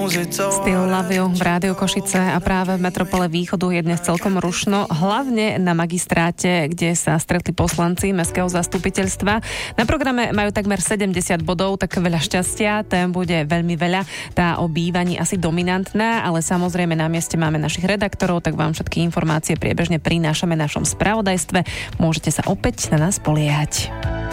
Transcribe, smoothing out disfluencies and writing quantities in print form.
Still Love You v Rádiu Košice a práve v metropole Východu je dnes celkom rušno, hlavne na magistráte, kde sa stretli poslanci Mestského zastupiteľstva. Na programe majú takmer 70 bodov, tak veľa šťastia, tém bude veľmi veľa, tá o bývaní asi dominantná, ale samozrejme na mieste máme našich redaktorov, tak vám všetky informácie priebežne prinášame v našom spravodajstve. Môžete sa opäť na nás spoliehať.